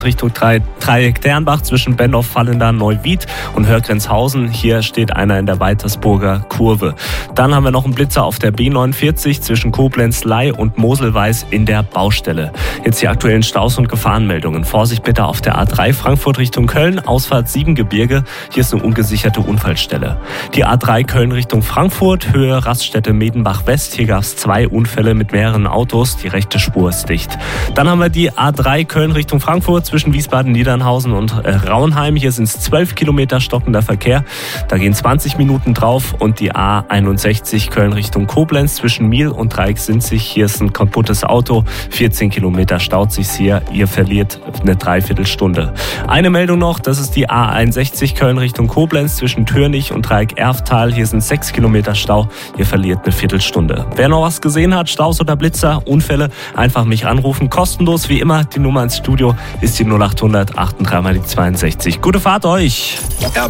Richtung Dreieck Dernbach zwischen Bennow-Vallendar, Neuwied und Hörgrenzhausen. Hier steht einer in der Weitersburger Kurve. Dann haben wir noch einen Blitzer auf der B49 zwischen Koblenz-Ley und Moselweiß in der Baustelle. Jetzt die aktuellen Staus und Gefahrenmeldungen. Vorsicht bitte auf der A3 Frankfurt Richtung Köln, Ausfahrt Siebengebirge. Hier ist eine ungesicherte Unfallstelle. Die A3 Köln Richtung Frankfurt, Höhe Raststätte Medenbach West. Hier gab es 2 Unfälle mit mehreren Autos. Die rechte Spur ist dicht. Dann haben wir die A3 Köln Richtung Frankfurt zwischen Wiesbaden-Niedernhausen und Raunheim. Hier sind es 12 Kilometer stockender Verkehr. Da gehen 20 Minuten drauf. Und die A61 Köln Richtung Koblenz zwischen Miel und Dreieck-Sinzig. Hier ist ein kaputtes Auto. 14 Kilometer staut sich's hier. Ihr verliert eine Dreiviertelstunde. Eine Meldung noch, das ist die A61 Köln Richtung Koblenz zwischen Türnich und Dreieck-Erftal. Hier sind 6 Kilometer Stau. Ihr verliert eine Viertelstunde. Wer noch was gesehen hat, Staus oder Blitzer, Unfälle, einfach mich anrufen. Kostenlos wie immer. Die Nummer ins Studio ist die 0800 38 62. Gute Fahrt euch!